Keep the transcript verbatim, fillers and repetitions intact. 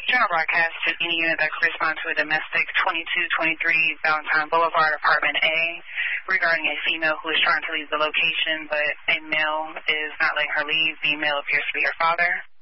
General broadcast to any unit that could respond to a domestic twenty-two twenty-three Valentine Boulevard, Apartment A, regarding a female who is trying to leave the location, but a male is not letting her leave. The male appears to be her father.